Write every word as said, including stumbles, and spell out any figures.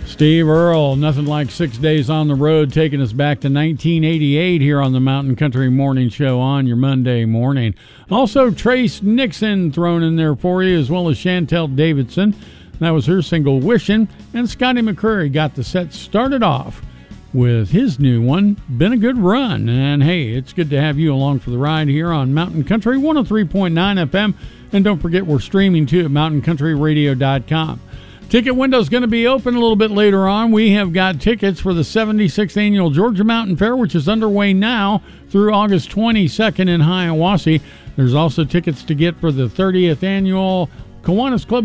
Steve Earle, nothing like six days on the road, taking us back to nineteen eighty-eight here on the Mountain Country Morning Show on your Monday morning. Also, Trace Nixon thrown in there for you, as well as Chantel Davidson. That was her single, Wishin'. And Scotty McCreery got the set started off with his new one, Been a Good Run. And hey, it's good to have you along for the ride here on Mountain Country one oh three point nine F M. And don't forget, we're streaming too at mountain country radio dot com. Ticket window's going to be open a little bit later on. We have got tickets for the seventy-sixth Annual Georgia Mountain Fair, which is underway now through August twenty-second in Hiawassee. There's also tickets to get for the thirtieth Annual Kiwanis Club